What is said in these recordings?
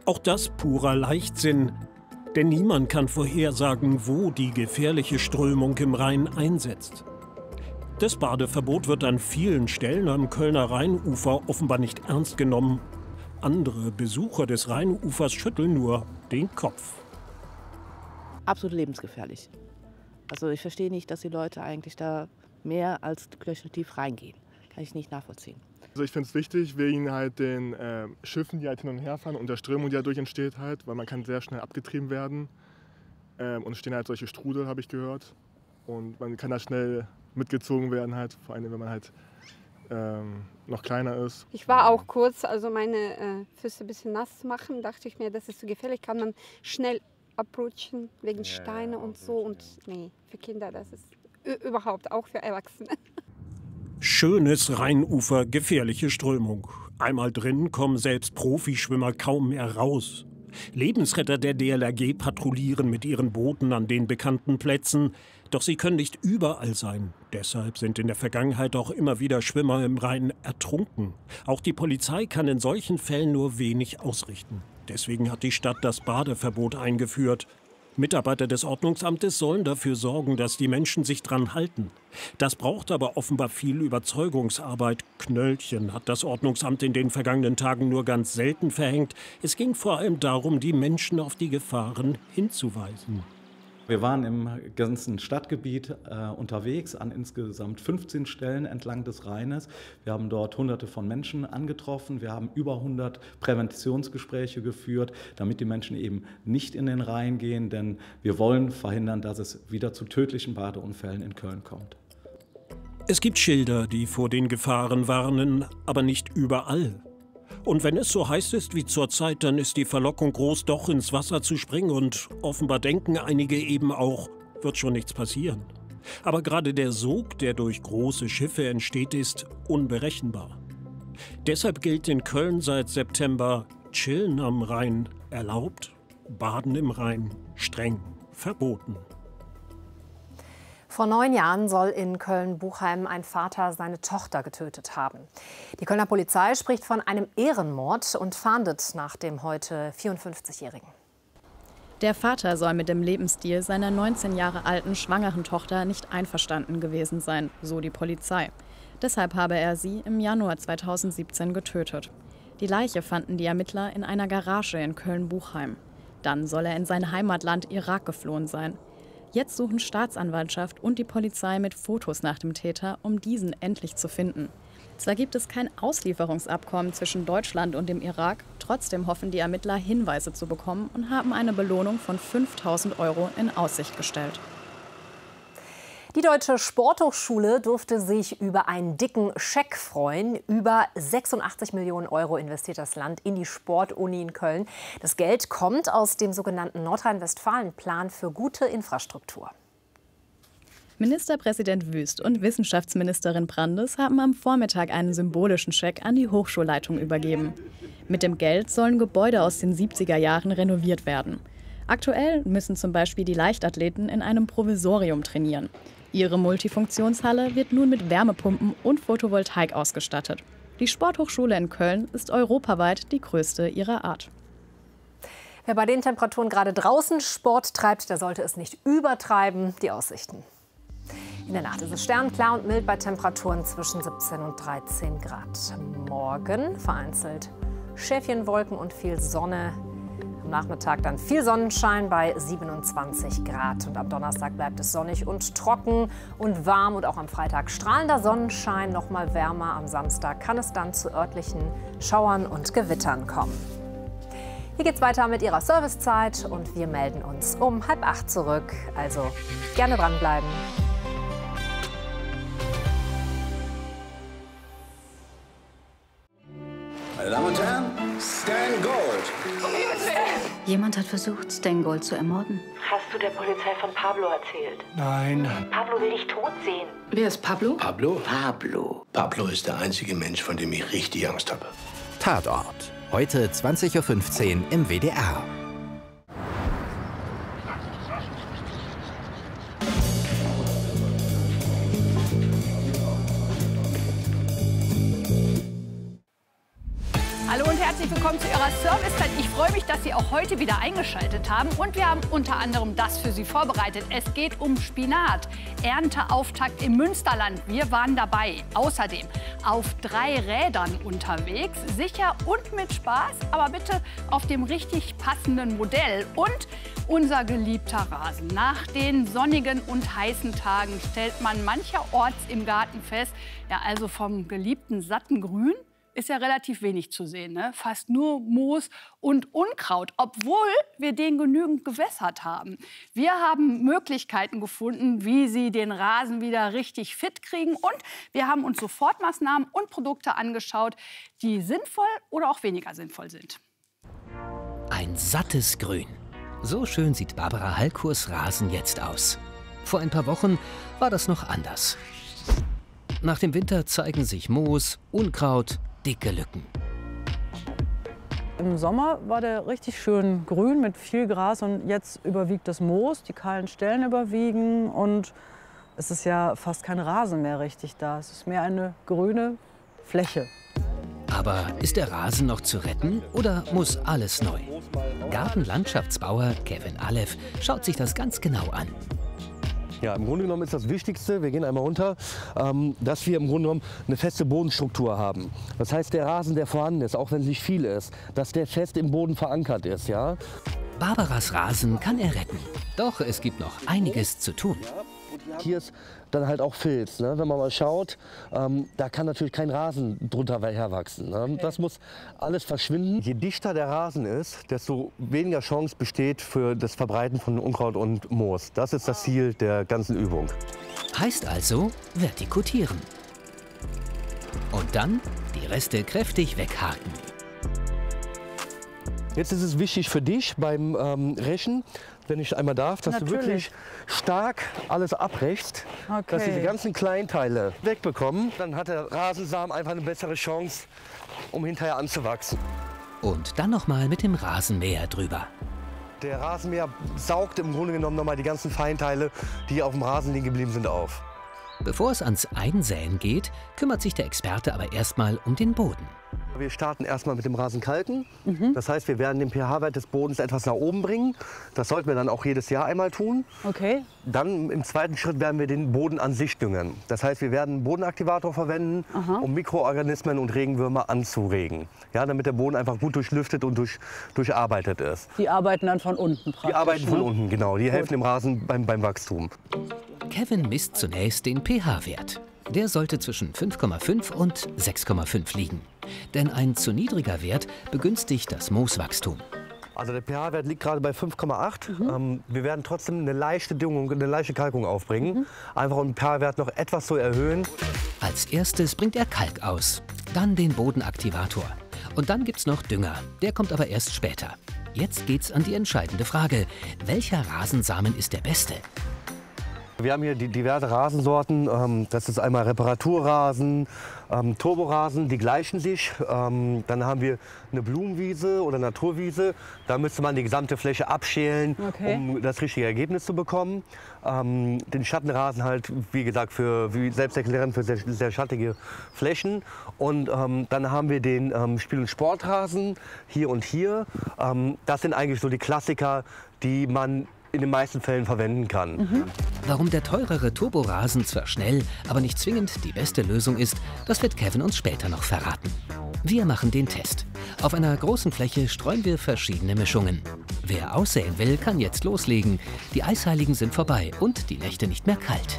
Auch das purer Leichtsinn. Denn niemand kann vorhersagen, wo die gefährliche Strömung im Rhein einsetzt. Das Badeverbot wird an vielen Stellen am Kölner Rheinufer offenbar nicht ernst genommen. Andere Besucher des Rheinufers schütteln nur den Kopf. Absolut lebensgefährlich. Also ich verstehe nicht, dass die Leute eigentlich da mehr als knöcheltief reingehen. Kann ich nicht nachvollziehen. Also ich finde es wichtig, wegen halt den Schiffen, die halt hin und her fahren und der Strömung, die dadurch entsteht halt, weil man kann sehr schnell abgetrieben werden. Und es stehen halt solche Strudel, habe ich gehört. Und man kann da schnell mitgezogen werden halt, vor allem wenn man halt noch kleiner ist. Ich war auch kurz, also meine Füße ein bisschen nass machen, dachte ich mir, das ist zu gefährlich, kann man schnell abrutschen wegen Steine und so. Und nee, für Kinder, das ist überhaupt auch für Erwachsene. Schönes Rheinufer, gefährliche Strömung. Einmal drin kommen selbst Profischwimmer kaum mehr raus. Lebensretter der DLRG patrouillieren mit ihren Booten an den bekannten Plätzen. Doch sie können nicht überall sein. Deshalb sind in der Vergangenheit auch immer wieder Schwimmer im Rhein ertrunken. Auch die Polizei kann in solchen Fällen nur wenig ausrichten. Deswegen hat die Stadt das Badeverbot eingeführt. Mitarbeiter des Ordnungsamtes sollen dafür sorgen, dass die Menschen sich dran halten. Das braucht aber offenbar viel Überzeugungsarbeit. Knöllchen hat das Ordnungsamt in den vergangenen Tagen nur ganz selten verhängt. Es ging vor allem darum, die Menschen auf die Gefahren hinzuweisen. Wir waren im ganzen Stadtgebiet unterwegs, an insgesamt 15 Stellen entlang des Rheines. Wir haben dort Hunderte von Menschen angetroffen. Wir haben über 100 Präventionsgespräche geführt, damit die Menschen eben nicht in den Rhein gehen. Denn wir wollen verhindern, dass es wieder zu tödlichen Badeunfällen in Köln kommt. Es gibt Schilder, die vor den Gefahren warnen, aber nicht überall. Und wenn es so heiß ist wie zurzeit, dann ist die Verlockung groß, doch ins Wasser zu springen. Und offenbar denken einige eben auch, wird schon nichts passieren. Aber gerade der Sog, der durch große Schiffe entsteht, ist unberechenbar. Deshalb gilt in Köln seit September Chillen am Rhein erlaubt, Baden im Rhein streng verboten. Vor 9 Jahren soll in Köln-Buchheim ein Vater seine Tochter getötet haben. Die Kölner Polizei spricht von einem Ehrenmord und fahndet nach dem heute 54-Jährigen. Der Vater soll mit dem Lebensstil seiner 19 Jahre alten schwangeren Tochter nicht einverstanden gewesen sein, so die Polizei. Deshalb habe er sie im Januar 2017 getötet. Die Leiche fanden die Ermittler in einer Garage in Köln-Buchheim. Dann soll er in sein Heimatland Irak geflohen sein. Jetzt suchen Staatsanwaltschaft und die Polizei mit Fotos nach dem Täter, um diesen endlich zu finden. Zwar gibt es kein Auslieferungsabkommen zwischen Deutschland und dem Irak, trotzdem hoffen die Ermittler, Hinweise zu bekommen und haben eine Belohnung von 5.000 € in Aussicht gestellt. Die Deutsche Sporthochschule durfte sich über einen dicken Scheck freuen. Über 86 Millionen € investiert das Land in die Sportuni in Köln. Das Geld kommt aus dem sogenannten Nordrhein-Westfalen-Plan für gute Infrastruktur. Ministerpräsident Wüst und Wissenschaftsministerin Brandes haben am Vormittag einen symbolischen Scheck an die Hochschulleitung übergeben. Mit dem Geld sollen Gebäude aus den 70er Jahren renoviert werden. Aktuell müssen zum Beispiel die Leichtathleten in einem Provisorium trainieren. Ihre Multifunktionshalle wird nun mit Wärmepumpen und Photovoltaik ausgestattet. Die Sporthochschule in Köln ist europaweit die größte ihrer Art. Wer bei den Temperaturen gerade draußen Sport treibt, der sollte es nicht übertreiben. Die Aussichten. In der Nacht ist es sternklar und mild bei Temperaturen zwischen 17 und 13 Grad. Morgen vereinzelt Schäfchenwolken und viel Sonne. Am Nachmittag dann viel Sonnenschein bei 27 Grad. Und am Donnerstag bleibt es sonnig und trocken und warm. Und auch am Freitag strahlender Sonnenschein, noch mal wärmer. Am Samstag kann es dann zu örtlichen Schauern und Gewittern kommen. Hier geht's weiter mit Ihrer Servicezeit und wir melden uns um 7:30 zurück. Also gerne dranbleiben. Meine Damen und Herren, Stan Gold. Jemand hat versucht, Stan Gold zu ermorden. Hast du der Polizei von Pablo erzählt? Nein. Pablo will dich tot sehen. Wer ist Pablo? Pablo? Pablo ist der einzige Mensch, von dem ich richtig Angst habe. Tatort. Heute 20:15 Uhr im WDR. Hallo und herzlich willkommen zu Ihrer Service. Gewissheit, ich freue mich, dass Sie auch heute wieder eingeschaltet haben. Und wir haben unter anderem das für Sie vorbereitet. Es geht um Spinat. Ernteauftakt im Münsterland. Wir waren dabei. Außerdem auf 3 Rädern unterwegs. Sicher und mit Spaß, aber bitte auf dem richtig passenden Modell. Und unser geliebter Rasen. Nach den sonnigen und heißen Tagen stellt man mancherorts im Garten fest, ja, also vom geliebten satten Grün ist ja relativ wenig zu sehen, ne? Fast nur Moos und Unkraut, obwohl wir den genügend gewässert haben. Wir haben Möglichkeiten gefunden, wie Sie den Rasen wieder richtig fit kriegen. Und wir haben uns Sofortmaßnahmen und Produkte angeschaut, die sinnvoll oder auch weniger sinnvoll sind. Ein sattes Grün. So schön sieht Barbara Hallkurs Rasen jetzt aus. Vor ein paar Wochen war das noch anders. Nach dem Winter zeigen sich Moos, Unkraut, dicke Lücken. Im Sommer war der richtig schön grün mit viel Gras und jetzt überwiegt das Moos, die kahlen Stellen überwiegen und es ist ja fast kein Rasen mehr richtig da. Es ist mehr eine grüne Fläche. Aber ist der Rasen noch zu retten oder muss alles neu? Gartenlandschaftsbauer Kevin Alev schaut sich das ganz genau an. Ja, im Grunde genommen ist das Wichtigste, wir gehen einmal runter, dass wir im Grunde genommen eine feste Bodenstruktur haben. Das heißt, der Rasen, der vorhanden ist, auch wenn es nicht viel ist, dass der fest im Boden verankert ist. Ja? Barbaras Rasen kann er retten. Doch es gibt noch einiges zu tun. Hier ist dann halt auch Filz. Ne? Wenn man mal schaut, da kann natürlich kein Rasen drunter herwachsen. Ne? Das muss alles verschwinden. Je dichter der Rasen ist, desto weniger Chance besteht für das Verbreiten von Unkraut und Moos. Das ist das Ziel der ganzen Übung. Heißt also vertikutieren. Und dann die Reste kräftig weghaken. Jetzt ist es wichtig für dich beim Rechen, wenn ich einmal darf, dass du wirklich stark alles abrächst, dass diese ganzen Kleinteile wegbekommen. Dann hat der Rasensamen einfach eine bessere Chance, um hinterher anzuwachsen. Und dann noch mal mit dem Rasenmäher drüber. Der Rasenmäher saugt im Grunde genommen noch mal die ganzen Feinteile, die auf dem Rasen liegen geblieben sind, auf. Bevor es ans Einsäen geht, kümmert sich der Experte aber erstmal um den Boden. Wir starten erstmal mit dem Rasenkalken. Das heißt, wir werden den pH-Wert des Bodens etwas nach oben bringen. Das sollten wir dann auch jedes Jahr einmal tun. Okay. Dann im zweiten Schritt werden wir den Boden an sich düngen. Das heißt, wir werden einen Bodenaktivator verwenden, um Mikroorganismen und Regenwürmer anzuregen. Ja, damit der Boden einfach gut durchlüftet und durcharbeitet ist. Die arbeiten dann von unten praktisch? Die arbeiten von unten, genau. Die helfen dem Rasen beim Wachstum. Kevin misst zunächst den pH-Wert. Der sollte zwischen 5,5 und 6,5 liegen. Denn ein zu niedriger Wert begünstigt das Mooswachstum. Also der pH-Wert liegt gerade bei 5,8. Wir werden trotzdem eine leichte Düngung, eine leichte Kalkung aufbringen. Einfach um den pH-Wert noch etwas zu erhöhen. Als erstes bringt er Kalk aus, dann den Bodenaktivator. Und dann gibt's noch Dünger, der kommt aber erst später. Jetzt geht's an die entscheidende Frage, welcher Rasensamen ist der beste? Wir haben hier diverse Rasensorten. Das ist einmal Reparaturrasen, Turborasen, die gleichen sich. Dann haben wir eine Blumenwiese oder Naturwiese. Da müsste man die gesamte Fläche abschälen, um das richtige Ergebnis zu bekommen. Den Schattenrasen halt, wie gesagt, wie selbsterklärend für sehr schattige Flächen. Und dann haben wir den Spiel- und Sportrasen hier und hier. Das sind eigentlich so die Klassiker, die man in den meisten Fällen verwenden kann. Warum der teurere Turborasen zwar schnell, aber nicht zwingend die beste Lösung ist, das wird Kevin uns später noch verraten. Wir machen den Test. Auf einer großen Fläche streuen wir verschiedene Mischungen. Wer aussäen will, kann jetzt loslegen. Die Eisheiligen sind vorbei und die Nächte nicht mehr kalt.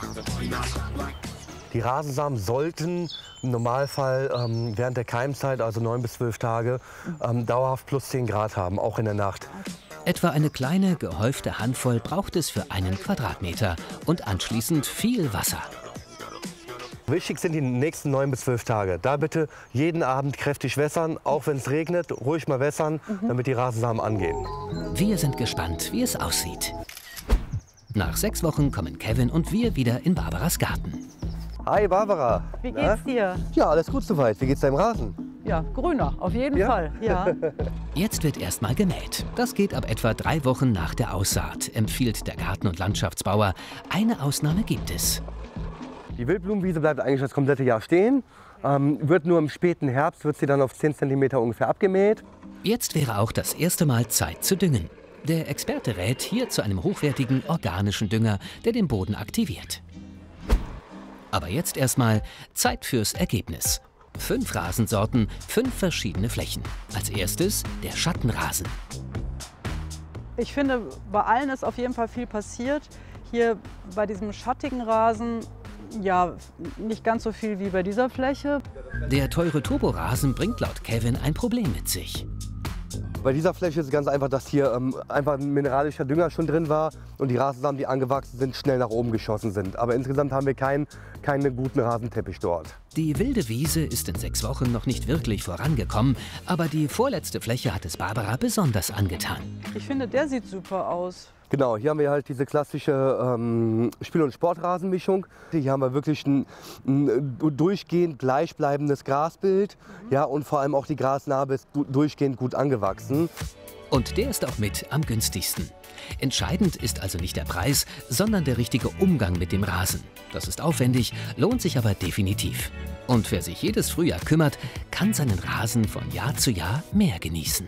Die Rasensamen sollten im Normalfall während der Keimzeit, also 9 bis 12 Tage, dauerhaft plus 10 Grad haben, auch in der Nacht. Etwa eine kleine, gehäufte Handvoll braucht es für einen Quadratmeter und anschließend viel Wasser. Wichtig sind die nächsten 9 bis 12 Tage. Da bitte jeden Abend kräftig wässern, auch wenn es regnet, ruhig mal wässern, damit die Rasensamen angehen. Wir sind gespannt, wie es aussieht. Nach 6 Wochen kommen Kevin und wir wieder in Barbaras Garten. Hi Barbara. Wie geht's dir? Ja, alles gut soweit. Wie geht's deinem Rasen? Ja, grüner, auf jeden Fall. Ja. Jetzt wird erstmal gemäht. Das geht ab etwa 3 Wochen nach der Aussaat, empfiehlt der Garten- und Landschaftsbauer. Eine Ausnahme gibt es. Die Wildblumenwiese bleibt eigentlich das komplette Jahr stehen. Wird nur im späten Herbst, wird sie dann auf 10 cm ungefähr abgemäht. Jetzt wäre auch das erste Mal Zeit zu düngen. Der Experte rät hier zu einem hochwertigen organischen Dünger, der den Boden aktiviert. Aber jetzt erstmal Zeit fürs Ergebnis. 5 Rasensorten, 5 verschiedene Flächen. Als erstes der Schattenrasen. Ich finde, bei allen ist auf jeden Fall viel passiert. Hier bei diesem schattigen Rasen, ja, nicht ganz so viel wie bei dieser Fläche. Der teure Turborasen bringt laut Kevin ein Problem mit sich. Bei dieser Fläche ist es ganz einfach, dass hier einfach ein mineralischer Dünger schon drin war und die Rasensamen, die angewachsen sind, schnell nach oben geschossen sind. Aber insgesamt haben wir keinen guten Rasenteppich dort. Die wilde Wiese ist in 6 Wochen noch nicht wirklich vorangekommen, aber die vorletzte Fläche hat es Barbara besonders angetan. Ich finde, der sieht super aus. Genau, hier haben wir halt diese klassische Spiel- und Sportrasenmischung. Hier haben wir wirklich ein durchgehend gleichbleibendes Grasbild. Ja, und vor allem auch die Grasnarbe ist durchgehend gut angewachsen. Und der ist auch mit am günstigsten. Entscheidend ist also nicht der Preis, sondern der richtige Umgang mit dem Rasen. Das ist aufwendig, lohnt sich aber definitiv. Und wer sich jedes Frühjahr kümmert, kann seinen Rasen von Jahr zu Jahr mehr genießen.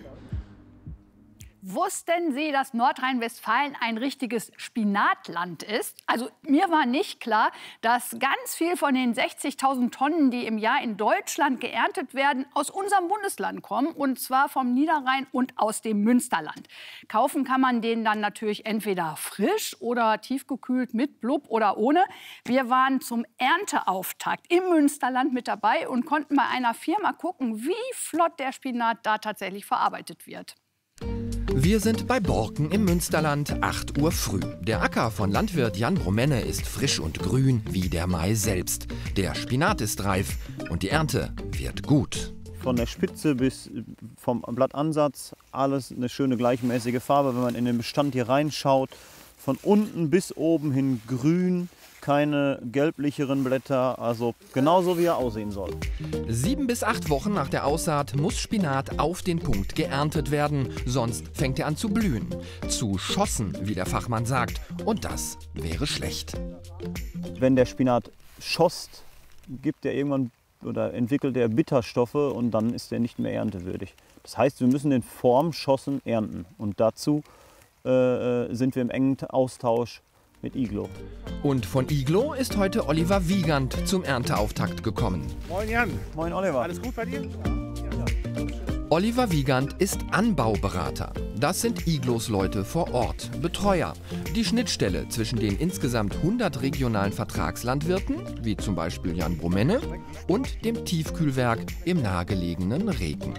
Wussten Sie, dass Nordrhein-Westfalen ein richtiges Spinatland ist? Also mir war nicht klar, dass ganz viel von den 60.000 Tonnen, die im Jahr in Deutschland geerntet werden, aus unserem Bundesland kommen. Und zwar vom Niederrhein und aus dem Münsterland. Kaufen kann man den dann natürlich entweder frisch oder tiefgekühlt mit Blub oder ohne. Wir waren zum Ernteauftakt im Münsterland mit dabei und konnten bei einer Firma gucken, wie flott der Spinat da tatsächlich verarbeitet wird. Wir sind bei Borken im Münsterland, 8 Uhr früh. Der Acker von Landwirt Jan Bromenne ist frisch und grün wie der Mai selbst. Der Spinat ist reif und die Ernte wird gut. Von der Spitze bis vom Blattansatz alles eine schöne gleichmäßige Farbe. Wenn man in den Bestand hier reinschaut, von unten bis oben hin grün. Keine gelblicheren Blätter, also genauso wie er aussehen soll. 7 bis 8 Wochen nach der Aussaat muss Spinat auf den Punkt geerntet werden, sonst fängt er an zu blühen. Zu schossen, wie der Fachmann sagt, und das wäre schlecht. Wenn der Spinat schosst, gibt er irgendwann oder entwickelt er Bitterstoffe und dann ist er nicht mehr erntewürdig. Das heißt, wir müssen den vorm Schossen ernten und dazu sind wir im engen Austausch mit Iglo. Und von Iglo ist heute Oliver Wiegand zum Ernteauftakt gekommen. Moin Jan. Moin Oliver. Alles gut bei dir? Oliver Wiegand ist Anbauberater. Das sind Iglos Leute vor Ort, Betreuer. Die Schnittstelle zwischen den insgesamt 100 regionalen Vertragslandwirten, wie zum Beispiel Jan Bromenne, und dem Tiefkühlwerk im nahegelegenen Regen.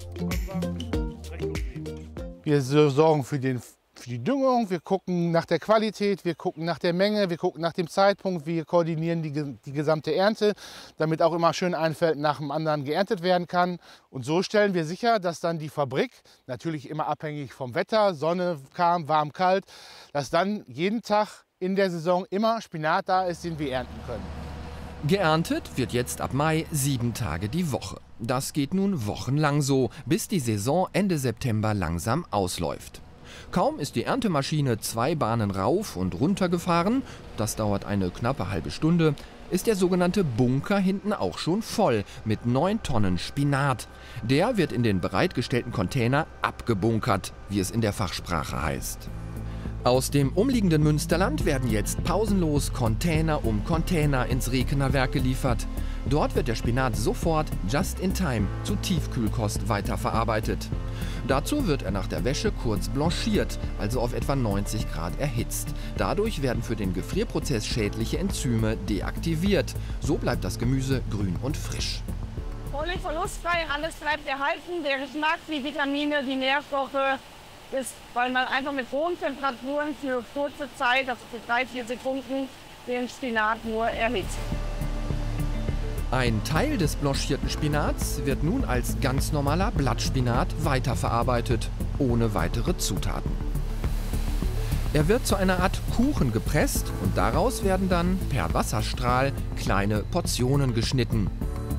Wir sorgen für die Düngung, wir gucken nach der Qualität, wir gucken nach der Menge, wir gucken nach dem Zeitpunkt, wir koordinieren die gesamte Ernte, damit auch immer schön ein Feld nach dem anderen geerntet werden kann. Und so stellen wir sicher, dass dann die Fabrik, natürlich immer abhängig vom Wetter, Sonne, warm, kalt, dass dann jeden Tag in der Saison immer Spinat da ist, den wir ernten können. Geerntet wird jetzt ab Mai 7 Tage die Woche. Das geht nun wochenlang so, bis die Saison Ende September langsam ausläuft. Kaum ist die Erntemaschine 2 Bahnen rauf und runter gefahren, das dauert eine knappe halbe Stunde, ist der sogenannte Bunker hinten auch schon voll mit 9 Tonnen Spinat. Der wird in den bereitgestellten Container abgebunkert, wie es in der Fachsprache heißt. Aus dem umliegenden Münsterland werden jetzt pausenlos Container um Container ins Rekener Werk geliefert. Dort wird der Spinat sofort just in time zu Tiefkühlkost weiterverarbeitet. Dazu wird er nach der Wäsche kurz blanchiert, also auf etwa 90 Grad erhitzt. Dadurch werden für den Gefrierprozess schädliche Enzyme deaktiviert. So bleibt das Gemüse grün und frisch. Völlig verlustfrei, alles bleibt erhalten, der Geschmack, die Vitamine, die Nährstoffe. Ist, weil man einfach mit hohen Temperaturen für kurze Zeit, also für 3-4 Sekunden, den Spinat nur erhitzt. Ein Teil des blanchierten Spinats wird nun als ganz normaler Blattspinat weiterverarbeitet, ohne weitere Zutaten. Er wird zu einer Art Kuchen gepresst und daraus werden dann per Wasserstrahl kleine Portionen geschnitten.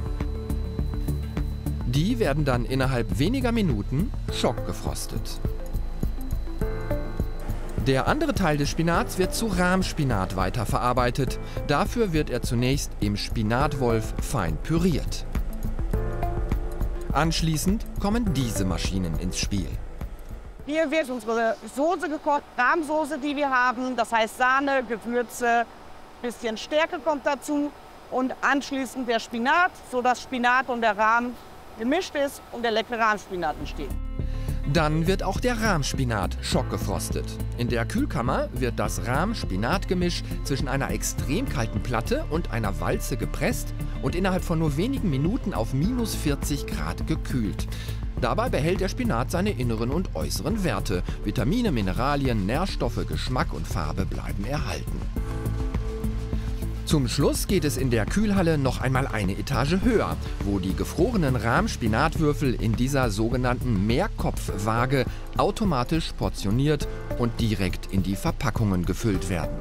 Die werden dann innerhalb weniger Minuten schockgefrostet. Der andere Teil des Spinats wird zu Rahmspinat weiterverarbeitet. Dafür wird er zunächst im Spinatwolf fein püriert. Anschließend kommen diese Maschinen ins Spiel. Hier wird unsere Soße gekocht, Rahmsoße, die wir haben. Das heißt Sahne, Gewürze, bisschen Stärke kommt dazu. Und anschließend der Spinat, sodass Spinat und der Rahm gemischt ist und der leckere Rahmspinat entsteht. Dann wird auch der Rahmspinat schockgefrostet. In der Kühlkammer wird das Rahm-Spinat-Gemisch zwischen einer extrem kalten Platte und einer Walze gepresst und innerhalb von nur wenigen Minuten auf -40 Grad gekühlt. Dabei behält der Spinat seine inneren und äußeren Werte. Vitamine, Mineralien, Nährstoffe, Geschmack und Farbe bleiben erhalten. Zum Schluss geht es in der Kühlhalle noch einmal eine Etage höher, wo die gefrorenen Rahm-Spinatwürfel in dieser sogenannten Mehrkopfwaage automatisch portioniert und direkt in die Verpackungen gefüllt werden.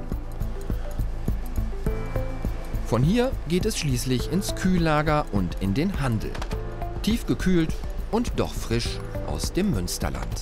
Von hier geht es schließlich ins Kühllager und in den Handel. Tiefgekühlt und doch frisch aus dem Münsterland.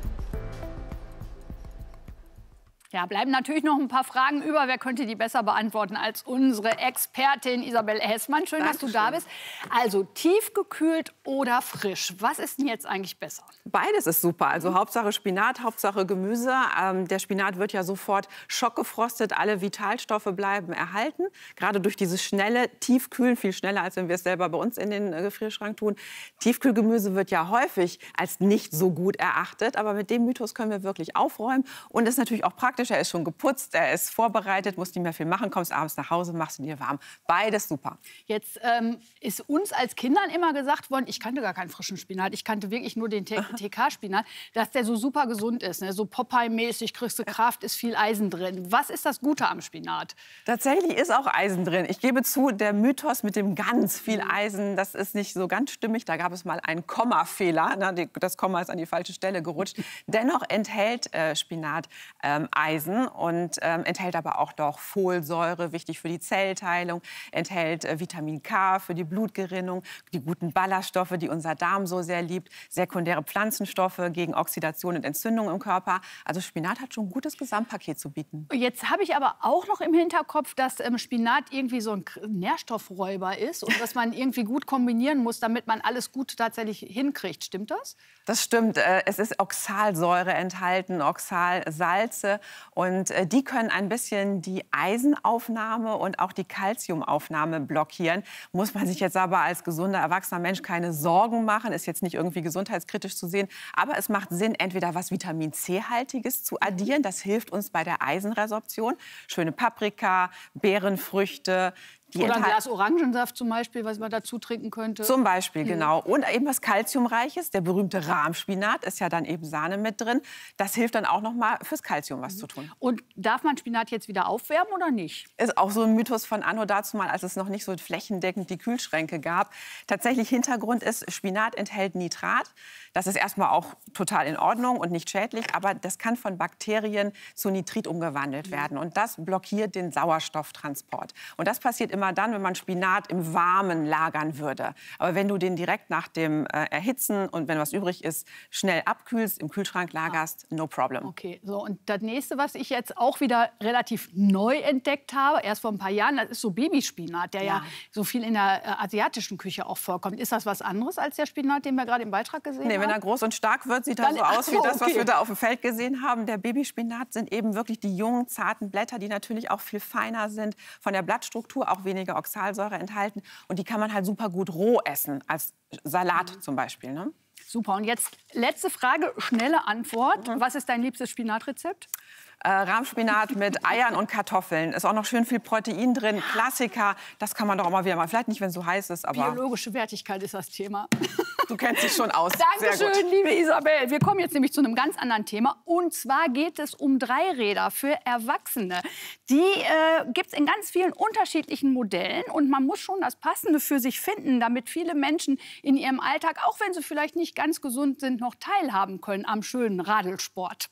Ja, bleiben natürlich noch ein paar Fragen über. Wer könnte die besser beantworten als unsere Expertin Isabel Hessmann? Schön, dass du da bist. Also tiefgekühlt oder frisch? Was ist denn jetzt eigentlich besser? Beides ist super. Also Hauptsache Spinat, Hauptsache Gemüse. Der Spinat wird ja sofort schockgefrostet. Alle Vitalstoffe bleiben erhalten. Gerade durch dieses schnelle Tiefkühlen, viel schneller, als wenn wir es selber bei uns in den Gefrierschrank tun. Tiefkühlgemüse wird ja häufig als nicht so gut erachtet. Aber mit dem Mythos können wir wirklich aufräumen. Und ist natürlich auch praktisch. Er ist schon geputzt, er ist vorbereitet, musst nicht mehr viel machen, kommst abends nach Hause, machst ihn dir warm. Beides super. Jetzt ist uns als Kindern immer gesagt worden, ich kannte gar keinen frischen Spinat, ich kannte wirklich nur den TK-Spinat, dass der so super gesund ist. Ne? So Popeye-mäßig, kriegst du Kraft, ist viel Eisen drin. Was ist das Gute am Spinat? Tatsächlich ist auch Eisen drin. Ich gebe zu, der Mythos mit dem ganz viel Eisen, das ist nicht so ganz stimmig. Da gab es mal einen Kommafehler. Ne? Das Komma ist an die falsche Stelle gerutscht. Dennoch enthält Spinat Eisen und enthält aber auch noch Folsäure, wichtig für die Zellteilung, enthält Vitamin K für die Blutgerinnung, die guten Ballaststoffe, die unser Darm so sehr liebt, sekundäre Pflanzenstoffe gegen Oxidation und Entzündung im Körper. Also Spinat hat schon ein gutes Gesamtpaket zu bieten. Jetzt habe ich aber auch noch im Hinterkopf, dass Spinat irgendwie so ein Nährstoffräuber ist und dass man irgendwie gut kombinieren muss, damit man alles gut tatsächlich hinkriegt. Stimmt das? Das stimmt. Es ist Oxalsäure enthalten, Oxalsalze. Und die können ein bisschen die Eisenaufnahme und auch die Calciumaufnahme blockieren. Muss man sich jetzt aber als gesunder, erwachsener Mensch keine Sorgen machen. Ist jetzt nicht irgendwie gesundheitskritisch zu sehen. Aber es macht Sinn, entweder was Vitamin C-haltiges zu addieren. Das hilft uns bei der Eisenresorption. Schöne Paprika, Beerenfrüchte. Oder ein Glas Orangensaft zum Beispiel, was man dazu trinken könnte. Zum Beispiel, genau. Und eben was Calciumreiches, der berühmte Rahmspinat, ist ja dann eben Sahne mit drin. Das hilft dann auch noch mal fürs Calcium was zu tun. Und darf man Spinat jetzt wieder aufwärmen oder nicht? Ist auch so ein Mythos von anno dazumal, als es noch nicht so flächendeckend die Kühlschränke gab. Tatsächlich Hintergrund ist, Spinat enthält Nitrat. Das ist erstmal auch total in Ordnung und nicht schädlich, aber das kann von Bakterien zu Nitrit umgewandelt werden. Und das blockiert den Sauerstofftransport. Und das passiert immer dann, wenn man Spinat im Warmen lagern würde. Aber wenn du den direkt nach dem Erhitzen und wenn was übrig ist, schnell abkühlst, im Kühlschrank lagerst, no problem. Okay, so und das nächste, was ich jetzt auch wieder relativ neu entdeckt habe, erst vor ein paar Jahren, das ist so Babyspinat, der ja so viel in der asiatischen Küche auch vorkommt. Ist das was anderes als der Spinat, den wir gerade im Beitrag gesehen haben? Wenn er groß und stark wird, sieht er so aus wie das, was wir da auf dem Feld gesehen haben. Der Babyspinat sind eben wirklich die jungen, zarten Blätter, die natürlich auch viel feiner sind, von der Blattstruktur auch weniger Oxalsäure enthalten. Und die kann man halt super gut roh essen, als Salat zum Beispiel. Ne? Super. Und jetzt letzte Frage, schnelle Antwort. Was ist dein liebstes Spinatrezept? Rahmspinat mit Eiern und Kartoffeln. Ist auch noch schön viel Protein drin. Klassiker, das kann man doch auch mal wieder machen. Vielleicht nicht, wenn es so heiß ist, aber... Biologische Wertigkeit ist das Thema. Du kennst dich schon aus. Dankeschön, liebe Isabel. Wir kommen jetzt nämlich zu einem ganz anderen Thema. Und zwar geht es um Dreiräder für Erwachsene. Die gibt es in ganz vielen unterschiedlichen Modellen. Und man muss schon das Passende für sich finden, damit viele Menschen in ihrem Alltag, auch wenn sie vielleicht nicht ganz gesund sind, noch teilhaben können am schönen Radelsport.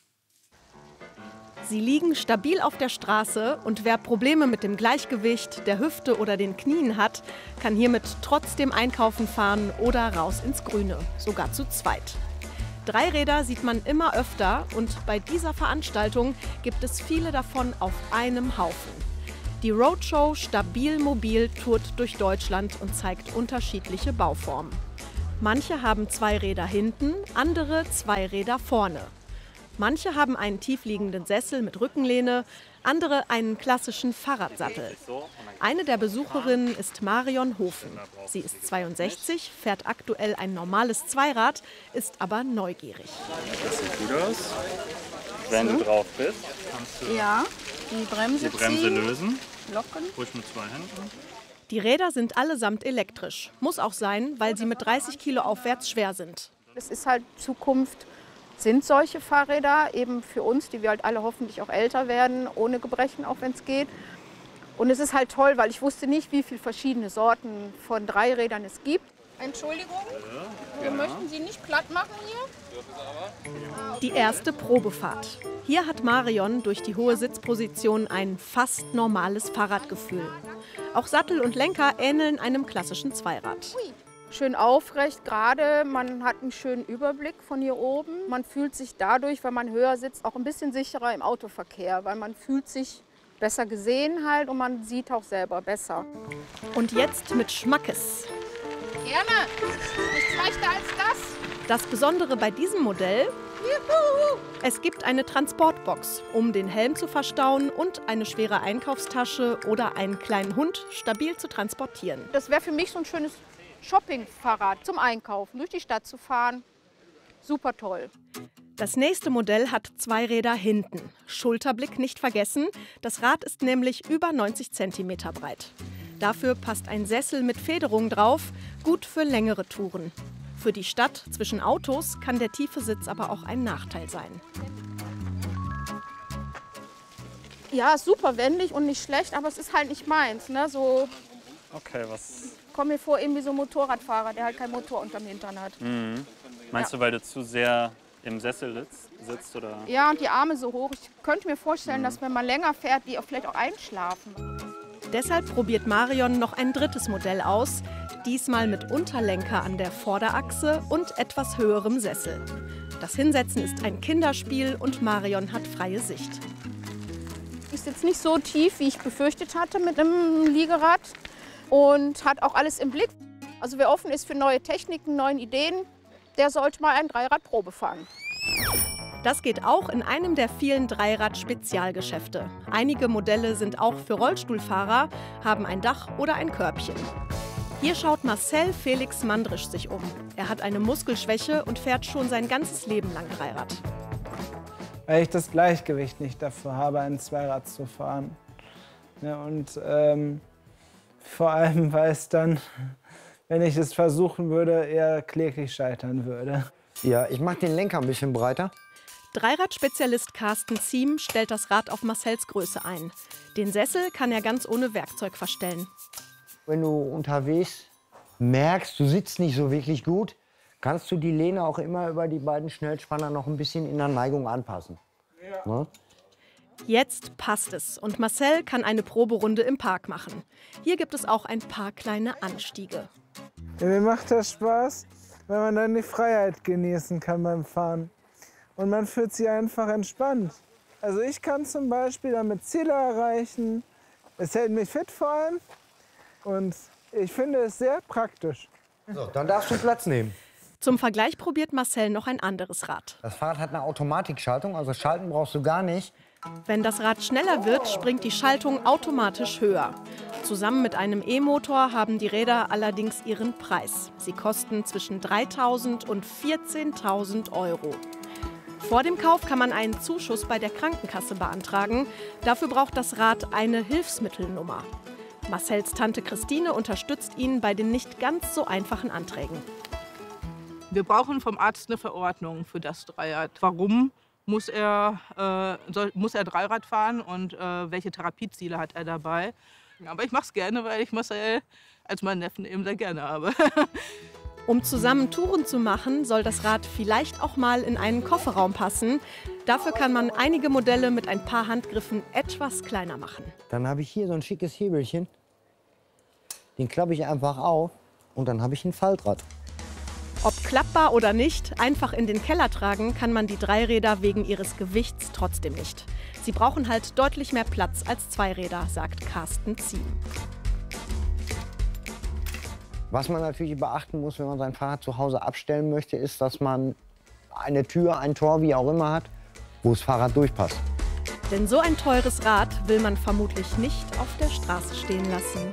Sie liegen stabil auf der Straße und wer Probleme mit dem Gleichgewicht, der Hüfte oder den Knien hat, kann hiermit trotzdem einkaufen fahren oder raus ins Grüne, sogar zu zweit. Dreiräder sieht man immer öfter und bei dieser Veranstaltung gibt es viele davon auf einem Haufen. Die Roadshow Stabil Mobil tourt durch Deutschland und zeigt unterschiedliche Bauformen. Manche haben 2 Räder hinten, andere 2 Räder vorne. Manche haben einen tiefliegenden Sessel mit Rückenlehne, andere einen klassischen Fahrradsattel. Eine der Besucherinnen ist Marion Hofen. Sie ist 62, fährt aktuell ein normales Zweirad, ist aber neugierig. Das sieht gut aus. Wenn du drauf bist, kannst du die Bremse lösen. Locken. Ruhig mit 2 Händen. Die Räder sind allesamt elektrisch. Muss auch sein, weil sie mit 30 Kilo aufwärts schwer sind. Es ist halt Zukunft, sind solche Fahrräder eben für uns, die wir halt alle hoffentlich auch älter werden, ohne Gebrechen, auch wenn es geht. Und es ist halt toll, weil ich wusste nicht, wie viele verschiedene Sorten von Dreirädern es gibt. Entschuldigung, wir möchten Sie nicht platt machen hier. Die erste Probefahrt. Hier hat Marion durch die hohe Sitzposition ein fast normales Fahrradgefühl. Auch Sattel und Lenker ähneln einem klassischen Zweirad. Schön aufrecht, gerade, man hat einen schönen Überblick von hier oben. Man fühlt sich dadurch, wenn man höher sitzt, auch ein bisschen sicherer im Autoverkehr, weil man fühlt sich besser gesehen halt und man sieht auch selber besser. Und jetzt mit Schmackes. Gerne, nichts leichter als das. Das Besondere bei diesem Modell: Es gibt eine Transportbox, um den Helm zu verstauen und eine schwere Einkaufstasche oder einen kleinen Hund stabil zu transportieren. Das wäre für mich so ein schönes Shoppingfahrrad zum Einkaufen, durch die Stadt zu fahren. Super toll. Das nächste Modell hat 2 Räder hinten. Schulterblick nicht vergessen, das Rad ist nämlich über 90 cm breit. Dafür passt ein Sessel mit Federung drauf, gut für längere Touren. Für die Stadt zwischen Autos kann der tiefe Sitz aber auch ein Nachteil sein. Ja, super wendig und nicht schlecht, aber es ist halt nicht meins. Ne? So Okay, was? Komm mir vor, irgendwie so ein Motorradfahrer, der halt keinen Motor unterm Hintern hat. Mhm. Meinst du, weil du zu sehr im Sessel sitzt? Oder? Ja, und die Arme so hoch. Ich könnte mir vorstellen, dass wenn man länger fährt, die auch vielleicht auch einschlafen. Deshalb probiert Marion noch ein drittes Modell aus, diesmal mit Unterlenker an der Vorderachse und etwas höherem Sessel. Das Hinsetzen ist ein Kinderspiel und Marion hat freie Sicht. Ist jetzt nicht so tief, wie ich befürchtet hatte mit einem Liegerad und hat auch alles im Blick. Also wer offen ist für neue Techniken, neuen Ideen, der sollte mal ein Dreirad Probe fahren. Das geht auch in einem der vielen Dreirad-Spezialgeschäfte. Einige Modelle sind auch für Rollstuhlfahrer, haben ein Dach oder ein Körbchen. Hier schaut Marcel Felix Mandrisch sich um. Er hat eine Muskelschwäche und fährt schon sein ganzes Leben lang Dreirad. Weil ich das Gleichgewicht nicht dafür habe, ein Zweirad zu fahren. Ja, und vor allem, weil es dann, wenn ich es versuchen würde, eher kläglich scheitern würde. Ja, ich mache den Lenker ein bisschen breiter. Dreirad-Spezialist Carsten Ziem stellt das Rad auf Marcells Größe ein. Den Sessel kann er ganz ohne Werkzeug verstellen. Wenn du unterwegs merkst, du sitzt nicht so wirklich gut, kannst du die Lehne auch immer über die beiden Schnellspanner noch ein bisschen in der Neigung anpassen. Ja. Ne? Jetzt passt es und Marcel kann eine Proberunde im Park machen. Hier gibt es auch ein paar kleine Anstiege. Ja, mir macht das Spaß, weil man dann die Freiheit genießen kann beim Fahren. Und man fühlt sich einfach entspannt. Also ich kann zum Beispiel damit Ziele erreichen. Es hält mich fit vor allem. Und ich finde es sehr praktisch. So, dann darfst du Platz nehmen. Zum Vergleich probiert Marcel noch ein anderes Rad. Das Fahrrad hat eine Automatikschaltung, also schalten brauchst du gar nicht. Wenn das Rad schneller wird, springt die Schaltung automatisch höher. Zusammen mit einem E-Motor haben die Räder allerdings ihren Preis. Sie kosten zwischen 3.000 und 14.000 €. Vor dem Kauf kann man einen Zuschuss bei der Krankenkasse beantragen. Dafür braucht das Rad eine Hilfsmittelnummer. Marcells Tante Christine unterstützt ihn bei den nicht ganz so einfachen Anträgen. Wir brauchen vom Arzt eine Verordnung für das Dreirad. Warum muss er Dreirad fahren und welche Therapieziele hat er dabei? Aber ich mache es gerne, weil ich Marcel als meinen Neffen eben sehr gerne habe. Um zusammen Touren zu machen, soll das Rad vielleicht auch mal in einen Kofferraum passen. Dafür kann man einige Modelle mit ein paar Handgriffen etwas kleiner machen. Dann habe ich hier so ein schickes Hebelchen. Den klappe ich einfach auf und dann habe ich ein Faltrad. Ob klappbar oder nicht, einfach in den Keller tragen kann man die Dreiräder wegen ihres Gewichts trotzdem nicht. Sie brauchen halt deutlich mehr Platz als Zweiräder, sagt Carsten Ziem. Was man natürlich beachten muss, wenn man sein Fahrrad zu Hause abstellen möchte, ist, dass man eine Tür, ein Tor, wie auch immer hat, wo das Fahrrad durchpasst. Denn so ein teures Rad will man vermutlich nicht auf der Straße stehen lassen.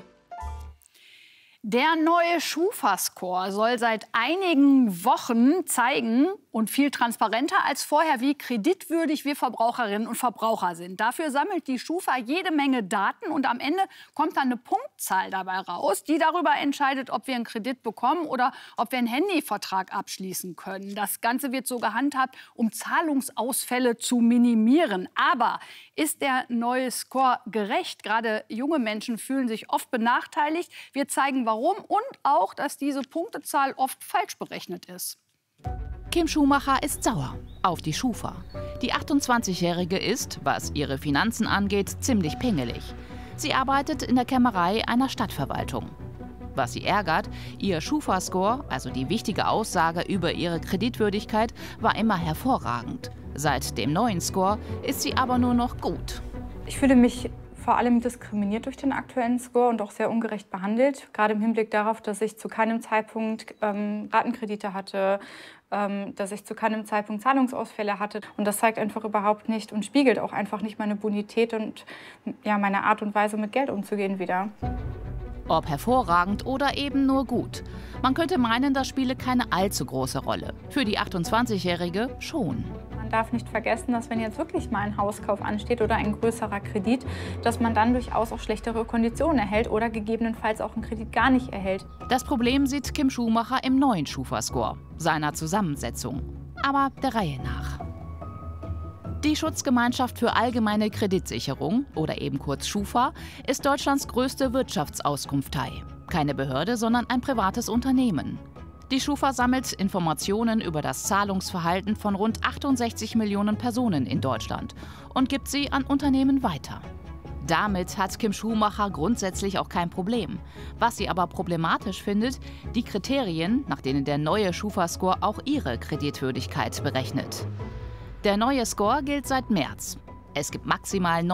Der neue Schufa-Score soll seit einigen Wochen zeigen und viel transparenter als vorher, wie kreditwürdig wir Verbraucherinnen und Verbraucher sind. Dafür sammelt die Schufa jede Menge Daten und am Ende kommt dann eine Punktzahl dabei raus, die darüber entscheidet, ob wir einen Kredit bekommen oder ob wir einen Handyvertrag abschließen können. Das Ganze wird so gehandhabt, um Zahlungsausfälle zu minimieren. Aber ist der neue Score gerecht? Gerade junge Menschen fühlen sich oft benachteiligt. Wir zeigen, warum und auch, dass diese Punktezahl oft falsch berechnet ist. Kim Schumacher ist sauer auf die Schufa. Die 28-Jährige ist, was ihre Finanzen angeht, ziemlich pingelig. Sie arbeitet in der Kämmerei einer Stadtverwaltung. Was sie ärgert, ihr Schufa-Score, also die wichtige Aussage über ihre Kreditwürdigkeit, war immer hervorragend. Seit dem neuen Score ist sie aber nur noch gut. Ich fühle mich vor allem diskriminiert durch den aktuellen Score und auch sehr ungerecht behandelt. Gerade im Hinblick darauf, dass ich zu keinem Zeitpunkt Ratenkredite hatte, dass ich zu keinem Zeitpunkt Zahlungsausfälle hatte. Und das zeigt einfach überhaupt nicht und spiegelt auch einfach nicht meine Bonität und ja, meine Art und Weise, mit Geld umzugehen wieder. Ob hervorragend oder eben nur gut. Man könnte meinen, das spiele keine allzu große Rolle. Für die 28-Jährige schon. Man darf nicht vergessen, dass wenn jetzt wirklich mal ein Hauskauf ansteht oder ein größerer Kredit, dass man dann durchaus auch schlechtere Konditionen erhält oder gegebenenfalls auch einen Kredit gar nicht erhält. Das Problem sieht Kim Schumacher im neuen Schufa-Score, seiner Zusammensetzung. Aber der Reihe nach. Die Schutzgemeinschaft für allgemeine Kreditsicherung, oder eben kurz Schufa, ist Deutschlands größte Wirtschaftsauskunftei. Keine Behörde, sondern ein privates Unternehmen. Die Schufa sammelt Informationen über das Zahlungsverhalten von rund 68 Millionen Personen in Deutschland und gibt sie an Unternehmen weiter. Damit hat Kim Schumacher grundsätzlich auch kein Problem. Was sie aber problematisch findet, die Kriterien, nach denen der neue Schufa-Score auch ihre Kreditwürdigkeit berechnet. Der neue Score gilt seit März. Es gibt maximal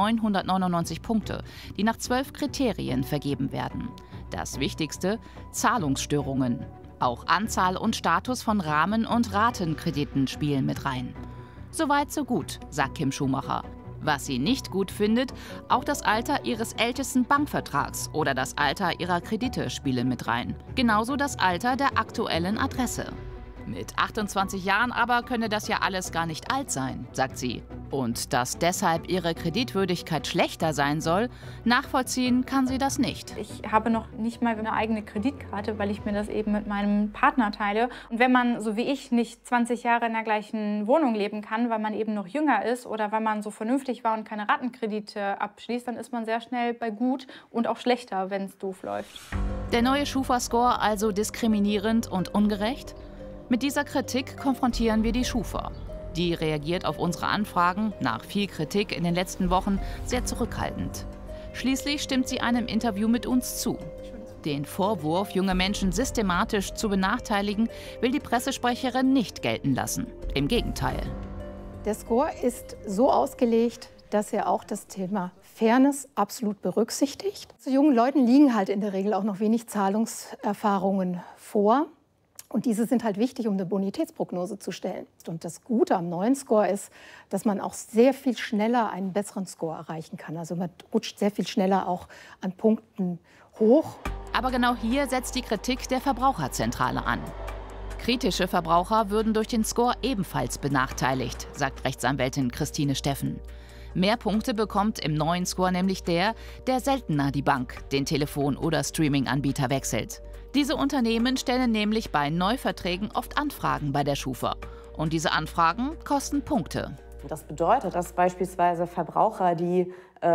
999 Punkte, die nach 12 Kriterien vergeben werden. Das Wichtigste: Zahlungsstörungen. Auch Anzahl und Status von Rahmen- und Ratenkrediten spielen mit rein. Soweit so gut, sagt Kim Schumacher. Was sie nicht gut findet, auch das Alter ihres ältesten Bankvertrags oder das Alter ihrer Kredite spielen mit rein. Genauso das Alter der aktuellen Adresse. Mit 28 Jahren aber könne das ja alles gar nicht alt sein, sagt sie. Und dass deshalb ihre Kreditwürdigkeit schlechter sein soll, nachvollziehen kann sie das nicht. Ich habe noch nicht mal eine eigene Kreditkarte, weil ich mir das eben mit meinem Partner teile. Und wenn man, so wie ich, nicht 20 Jahre in der gleichen Wohnung leben kann, weil man eben noch jünger ist oder weil man so vernünftig war und keine Ratenkredite abschließt, dann ist man sehr schnell bei gut und auch schlechter, wenn es doof läuft. Der neue Schufa-Score also diskriminierend und ungerecht? Mit dieser Kritik konfrontieren wir die Schufa. Die reagiert auf unsere Anfragen, nach viel Kritik in den letzten Wochen, sehr zurückhaltend. Schließlich stimmt sie einem Interview mit uns zu. Den Vorwurf, junge Menschen systematisch zu benachteiligen, will die Pressesprecherin nicht gelten lassen. Im Gegenteil. Der Score ist so ausgelegt, dass er auch das Thema Fairness absolut berücksichtigt. Zu jungen Leuten liegen halt in der Regel auch noch wenig Zahlungserfahrungen vor. Und diese sind halt wichtig, um eine Bonitätsprognose zu stellen. Und das Gute am neuen Score ist, dass man auch sehr viel schneller einen besseren Score erreichen kann. Also man rutscht sehr viel schneller auch an Punkten hoch. Aber genau hier setzt die Kritik der Verbraucherzentrale an. Kritische Verbraucher würden durch den Score ebenfalls benachteiligt, sagt Rechtsanwältin Christine Steffen. Mehr Punkte bekommt im neuen Score nämlich der seltener die Bank, den Telefon- oder Streaming-Anbieter wechselt. Diese Unternehmen stellen nämlich bei Neuverträgen oft Anfragen bei der Schufa. Und diese Anfragen kosten Punkte. Das bedeutet, dass beispielsweise Verbraucher, die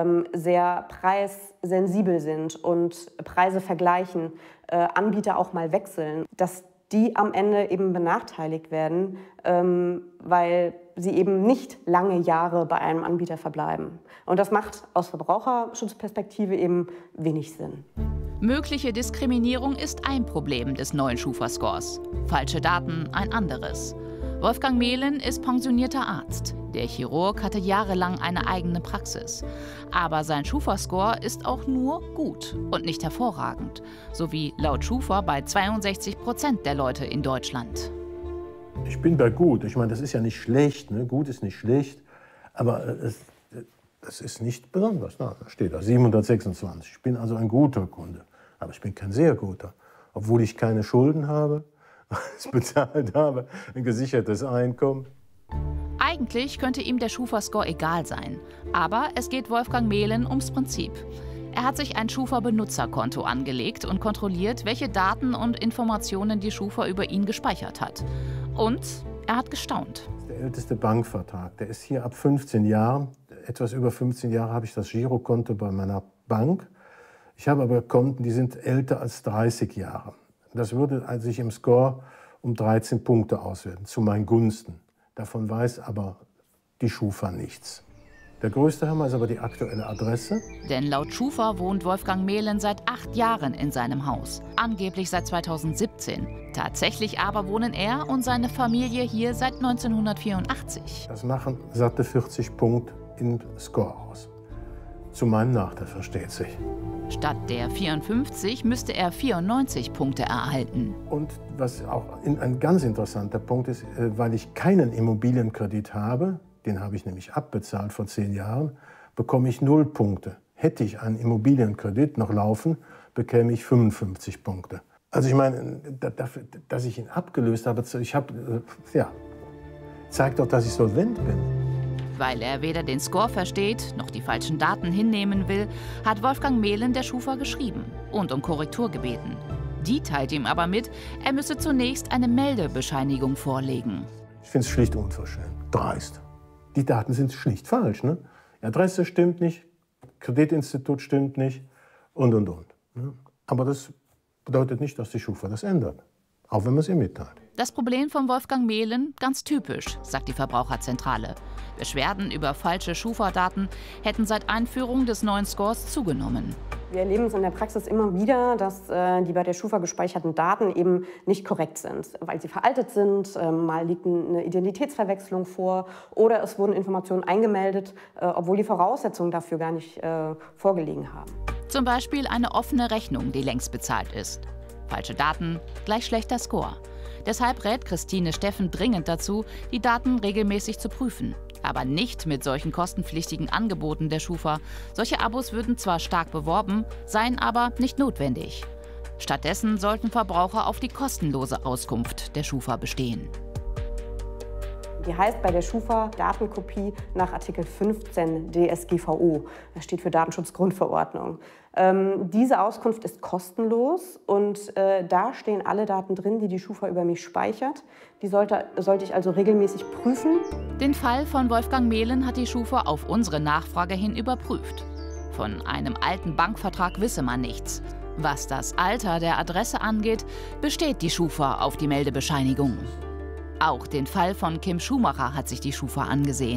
sehr preissensibel sind und Preise vergleichen, Anbieter auch mal wechseln, dass die am Ende eben benachteiligt werden, weil sie eben nicht lange Jahre bei einem Anbieter verbleiben. Und das macht aus Verbraucherschutzperspektive eben wenig Sinn. Mögliche Diskriminierung ist ein Problem des neuen Schufa-Scores. Falsche Daten ein anderes. Wolfgang Mehlen ist pensionierter Arzt. Der Chirurg hatte jahrelang eine eigene Praxis. Aber sein Schufa-Score ist auch nur gut und nicht hervorragend. So wie laut Schufa bei 62% der Leute in Deutschland. Ich bin bei gut. Ich meine, das ist ja nicht schlecht. Ne? Gut ist nicht schlecht. Aber das ist nicht besonders. Da steht da 726. Ich bin also ein guter Kunde. Aber ich bin kein sehr guter. Obwohl ich keine Schulden habe, alles bezahlt habe, ein gesichertes Einkommen. Eigentlich könnte ihm der Schufa-Score egal sein. Aber es geht Wolfgang Mehlen ums Prinzip. Er hat sich ein Schufa-Benutzerkonto angelegt und kontrolliert, welche Daten und Informationen die Schufa über ihn gespeichert hat. Und er hat gestaunt. Der älteste Bankvertrag, der ist hier ab 15 Jahren. Etwas über 15 Jahre habe ich das Girokonto bei meiner Bank. Ich habe aber Konten, die sind älter als 30 Jahre. Das würde sich im Score um 13 Punkte auswerten, zu meinen Gunsten. Davon weiß aber die Schufa nichts. Der größte Hammer ist aber die aktuelle Adresse. Denn laut Schufa wohnt Wolfgang Mehlen seit 8 Jahren in seinem Haus. Angeblich seit 2017. Tatsächlich aber wohnen er und seine Familie hier seit 1984. Das machen satte 40 Punkte im Score aus. Zu meinem Nachteil, versteht sich. Statt der 54 müsste er 94 Punkte erhalten. Und was auch ein ganz interessanter Punkt ist, weil ich keinen Immobilienkredit habe, den habe ich nämlich abbezahlt vor 10 Jahren, bekomme ich 0 Punkte. Hätte ich einen Immobilienkredit noch laufen, bekäme ich 55 Punkte. Also ich meine, dafür, dass ich ihn abgelöst habe, zeigt doch, dass ich solvent bin. Weil er weder den Score versteht, noch die falschen Daten hinnehmen will, hat Wolfgang Mehlen der Schufa geschrieben und um Korrektur gebeten. Die teilt ihm aber mit, er müsse zunächst eine Meldebescheinigung vorlegen. Ich finde es schlicht unverschämt, dreist. Die Daten sind schlicht falsch. Ne? Die Adresse stimmt nicht, Kreditinstitut stimmt nicht und. Ne? Aber das bedeutet nicht, dass die Schufa das ändert, auch wenn man es ihr mitteilt. Das Problem von Wolfgang Mehlen ganz typisch, sagt die Verbraucherzentrale. Beschwerden über falsche Schufa-Daten hätten seit Einführung des neuen Scores zugenommen. Wir erleben es in der Praxis immer wieder, dass die bei der Schufa gespeicherten Daten eben nicht korrekt sind, weil sie veraltet sind, mal liegt eine Identitätsverwechslung vor oder es wurden Informationen eingemeldet, obwohl die Voraussetzungen dafür gar nicht vorgelegen haben. Zum Beispiel eine offene Rechnung, die längst bezahlt ist. Falsche Daten, gleich schlechter Score. Deshalb rät Christine Steffen dringend dazu, die Daten regelmäßig zu prüfen. Aber nicht mit solchen kostenpflichtigen Angeboten der Schufa. Solche Abos würden zwar stark beworben, seien aber nicht notwendig. Stattdessen sollten Verbraucher auf die kostenlose Auskunft der Schufa bestehen. Die heißt bei der Schufa Datenkopie nach Artikel 15 DSGVO. Das steht für Datenschutzgrundverordnung. Diese Auskunft ist kostenlos und da stehen alle Daten drin, die die Schufa über mich speichert. Die sollte ich also regelmäßig prüfen. Den Fall von Wolfgang Mehlen hat die Schufa auf unsere Nachfrage hin überprüft. Von einem alten Bankvertrag wisse man nichts. Was das Alter der Adresse angeht, besteht die Schufa auf die Meldebescheinigung. Auch den Fall von Kim Schumacher hat sich die Schufa angesehen.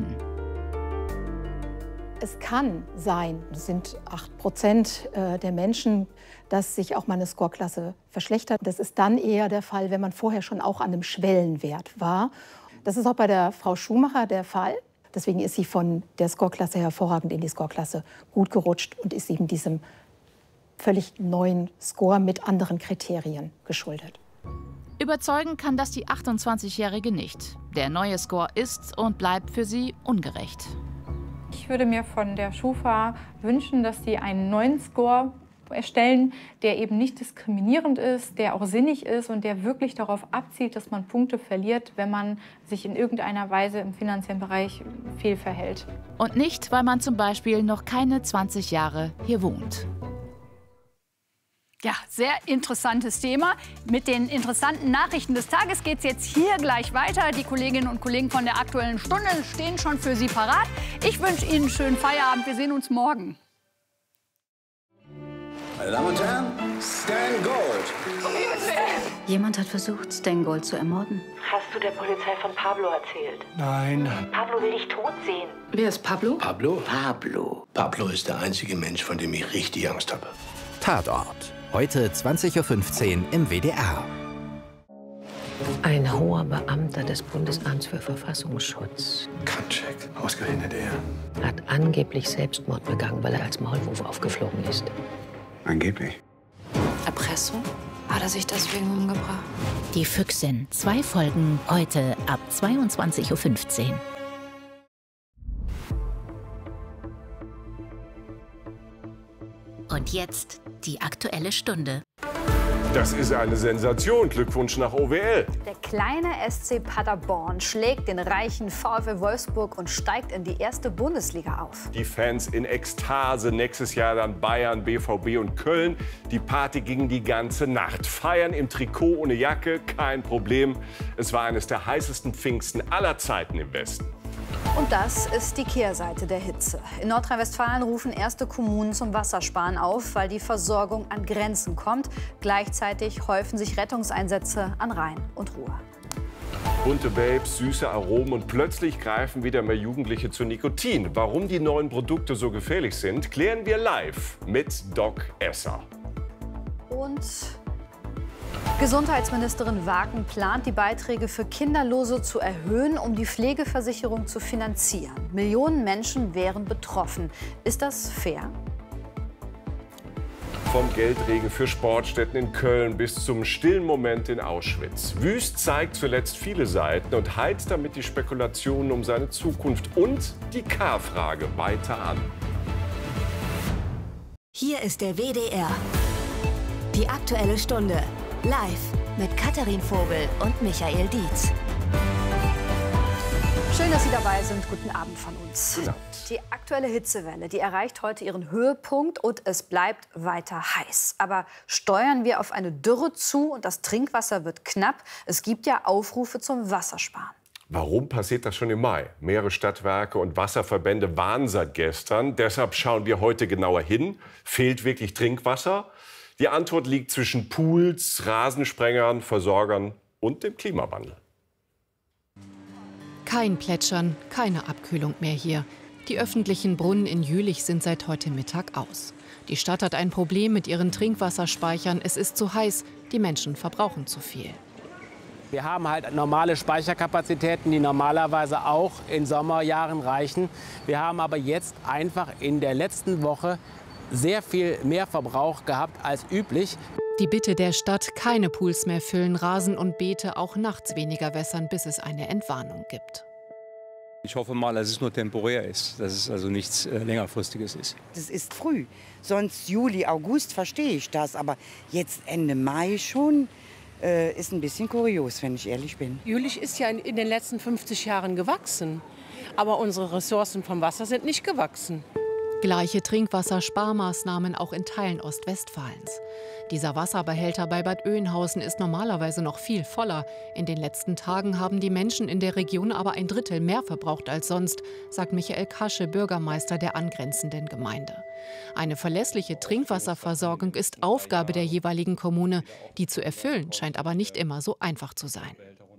Es kann sein, das sind 8% der Menschen, dass sich auch mal eine Scoreklasse verschlechtert. Das ist dann eher der Fall, wenn man vorher schon auch an einem Schwellenwert war. Das ist auch bei der Frau Schumacher der Fall. Deswegen ist sie von der Scoreklasse hervorragend in die Scoreklasse gut gerutscht und ist eben diesem völlig neuen Score mit anderen Kriterien geschuldet. Überzeugen kann das die 28-Jährige nicht. Der neue Score ist und bleibt für sie ungerecht. Ich würde mir von der Schufa wünschen, dass sie einen neuen Score erstellen, der eben nicht diskriminierend ist, der auch sinnig ist und der wirklich darauf abzielt, dass man Punkte verliert, wenn man sich in irgendeiner Weise im finanziellen Bereich fehlverhält. Und nicht, weil man zum Beispiel noch keine 20 Jahre hier wohnt. Ja, sehr interessantes Thema. Mit den interessanten Nachrichten des Tages geht es jetzt hier gleich weiter. Die Kolleginnen und Kollegen von der Aktuellen Stunde stehen schon für Sie parat. Ich wünsche Ihnen einen schönen Feierabend. Wir sehen uns morgen. Meine Damen und Herren, Stan Gold. Jemand hat versucht, Stan Gold zu ermorden. Hast du der Polizei von Pablo erzählt? Nein. Pablo will dich tot sehen. Wer ist Pablo? Pablo? Pablo ist der einzige Mensch, von dem ich richtig Angst habe. Tatort. Heute 20:15 Uhr im WDR. Ein hoher Beamter des Bundesamts für Verfassungsschutz Kaczek, ausgerechnet er. hat angeblich Selbstmord begangen, weil er als Maulwurf aufgeflogen ist. Angeblich. Erpressung? Hat er sich deswegen umgebracht? Die Füchsin. 2 Folgen heute ab 22:15 Uhr. Und jetzt die Aktuelle Stunde. Das ist eine Sensation. Glückwunsch nach OWL. Der kleine SC Paderborn schlägt den reichen VfL Wolfsburg und steigt in die erste Bundesliga auf. Die Fans in Ekstase. Nächstes Jahr dann Bayern, BVB und Köln. Die Party ging die ganze Nacht. Feiern im Trikot ohne Jacke, kein Problem. Es war eines der heißesten Pfingsten aller Zeiten im Westen. Und das ist die Kehrseite der Hitze. In Nordrhein-Westfalen rufen erste Kommunen zum Wassersparen auf, weil die Versorgung an Grenzen kommt. Gleichzeitig häufen sich Rettungseinsätze an Rhein und Ruhr. Bunte Babes, süße Aromen und plötzlich greifen wieder mehr Jugendliche zu Nikotin. Warum die neuen Produkte so gefährlich sind, klären wir live mit Doc Esser. Und Gesundheitsministerin Waken plant, die Beiträge für Kinderlose zu erhöhen, um die Pflegeversicherung zu finanzieren. Millionen Menschen wären betroffen. Ist das fair? Vom Geldregen für Sportstätten in Köln bis zum stillen Moment in Auschwitz. Wüst zeigt zuletzt viele Seiten und heizt damit die Spekulationen um seine Zukunft und die K-Frage weiter an. Hier ist der WDR. Die Aktuelle Stunde. Live mit Katharin Vogel und Michael Dietz. Schön, dass Sie dabei sind. Guten Abend von uns. Die aktuelle Hitzewelle, die erreicht heute ihren Höhepunkt und es bleibt weiter heiß. Aber steuern wir auf eine Dürre zu und das Trinkwasser wird knapp? Es gibt ja Aufrufe zum Wassersparen. Warum passiert das schon im Mai? Mehrere Stadtwerke und Wasserverbände warnen seit gestern. Deshalb schauen wir heute genauer hin. Fehlt wirklich Trinkwasser? Die Antwort liegt zwischen Pools, Rasensprengern, Versorgern und dem Klimawandel. Kein Plätschern, keine Abkühlung mehr hier. Die öffentlichen Brunnen in Jülich sind seit heute Mittag aus. Die Stadt hat ein Problem mit ihren Trinkwasserspeichern. Es ist zu heiß, die Menschen verbrauchen zu viel. Wir haben halt normale Speicherkapazitäten, die normalerweise auch in Sommerjahren reichen. Wir haben aber jetzt einfach in der letzten Woche sehr viel mehr Verbrauch gehabt als üblich. Die Bitte der Stadt, keine Pools mehr füllen, Rasen und Beete auch nachts weniger wässern, bis es eine Entwarnung gibt. Ich hoffe mal, dass es nur temporär ist, dass es also nichts längerfristiges ist. Das ist früh, sonst Juli, August verstehe ich das, aber jetzt Ende Mai schon ist ein bisschen kurios, wenn ich ehrlich bin. Jülich ist ja in den letzten 50 Jahren gewachsen, aber unsere Ressourcen vom Wasser sind nicht gewachsen. Gleiche Trinkwassersparmaßnahmen auch in Teilen Ostwestfalens. Dieser Wasserbehälter bei Bad Oeynhausen ist normalerweise noch viel voller. In den letzten Tagen haben die Menschen in der Region aber 1/3 mehr verbraucht als sonst, sagt Michael Kasche, Bürgermeister der angrenzenden Gemeinde. Eine verlässliche Trinkwasserversorgung ist Aufgabe der jeweiligen Kommune. Die zu erfüllen scheint aber nicht immer so einfach zu sein.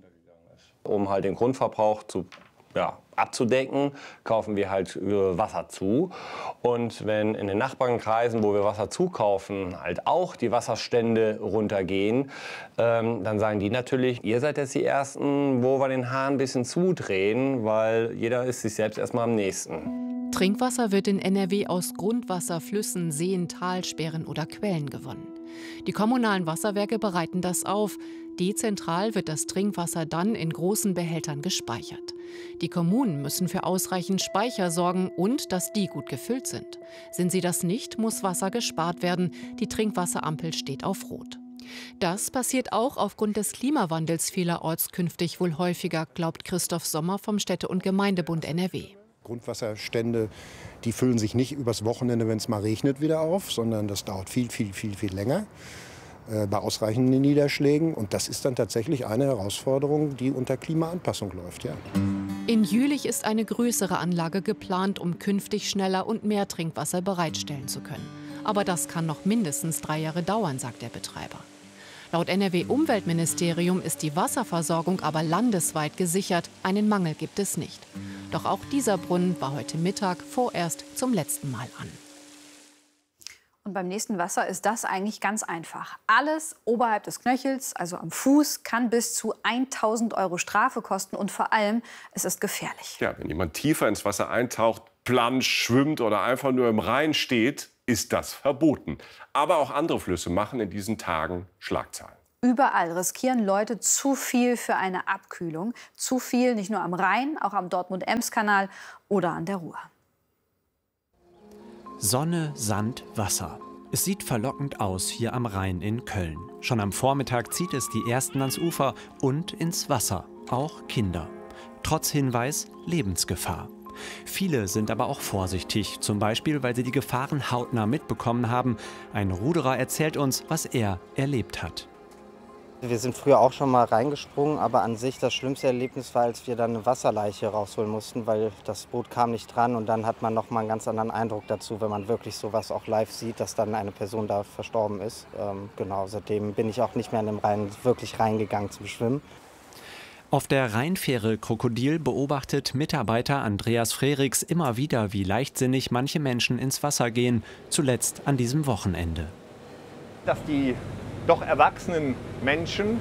Um halt den Grundverbrauch abzudecken, kaufen wir halt Wasser zu. Und wenn in den Nachbarnkreisen, wo wir Wasser zukaufen, halt auch die Wasserstände runtergehen, dann sagen die natürlich, ihr seid jetzt die Ersten, wo wir den Hahn ein bisschen zudrehen, weil jeder ist sich selbst erstmal am nächsten. Trinkwasser wird in NRW aus Grundwasser, Flüssen, Seen, Talsperren oder Quellen gewonnen. Die kommunalen Wasserwerke bereiten das auf. Dezentral wird das Trinkwasser dann in großen Behältern gespeichert. Die Kommunen müssen für ausreichend Speicher sorgen und dass die gut gefüllt sind. Sind sie das nicht, muss Wasser gespart werden. Die Trinkwasserampel steht auf Rot. Das passiert auch aufgrund des Klimawandels vielerorts künftig wohl häufiger, glaubt Christoph Sommer vom Städte- und Gemeindebund NRW. Grundwasserstände, die füllen sich nicht übers Wochenende, wenn es mal regnet, wieder auf, sondern das dauert viel länger bei ausreichenden Niederschlägen. Und das ist dann tatsächlich eine Herausforderung, die unter Klimaanpassung läuft. Ja. In Jülich ist eine größere Anlage geplant, um künftig schneller und mehr Trinkwasser bereitstellen zu können. Aber das kann noch mindestens 3 Jahre dauern, sagt der Betreiber. Laut NRW-Umweltministerium ist die Wasserversorgung aber landesweit gesichert. Einen Mangel gibt es nicht. Doch auch dieser Brunnen war heute Mittag vorerst zum letzten Mal an. Und beim nächsten Wasser ist das eigentlich ganz einfach. Alles oberhalb des Knöchels, also am Fuß, kann bis zu 1.000 € Strafe kosten. Und vor allem, es ist gefährlich. Ja, wenn jemand tiefer ins Wasser eintaucht, planscht, schwimmt oder einfach nur im Rhein steht, ist das verboten. Aber auch andere Flüsse machen in diesen Tagen Schlagzeilen. Überall riskieren Leute zu viel für eine Abkühlung. Zu viel nicht nur am Rhein, auch am Dortmund-Ems-Kanal oder an der Ruhr. Sonne, Sand, Wasser. Es sieht verlockend aus hier am Rhein in Köln. Schon am Vormittag zieht es die Ersten ans Ufer und ins Wasser, auch Kinder. Trotz Hinweis Lebensgefahr. Viele sind aber auch vorsichtig, zum Beispiel, weil sie die Gefahren hautnah mitbekommen haben. Ein Ruderer erzählt uns, was er erlebt hat. Wir sind früher auch schon mal reingesprungen, aber an sich das schlimmste Erlebnis war, als wir dann eine Wasserleiche rausholen mussten, weil das Boot kam nicht dran und dann hat man noch mal einen ganz anderen Eindruck dazu, wenn man wirklich sowas auch live sieht, dass dann eine Person da verstorben ist. Genau, seitdem bin ich auch nicht mehr in den Rhein wirklich reingegangen zum Schwimmen. Auf der Rheinfähre Krokodil beobachtet Mitarbeiter Andreas Frerichs immer wieder, wie leichtsinnig manche Menschen ins Wasser gehen, zuletzt an diesem Wochenende. Dass die doch erwachsenen Menschen